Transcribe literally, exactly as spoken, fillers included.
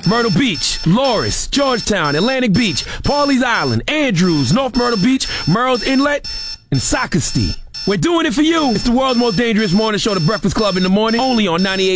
Myrtle Beach, Loris, Georgetown, Atlantic Beach, Pawleys Island, Andrews, North Myrtle Beach, Merle's Inlet, and Socastee. We're doing it for you. It's the world's most dangerous morning show, The Breakfast Club in the morning, only on ninety-eight.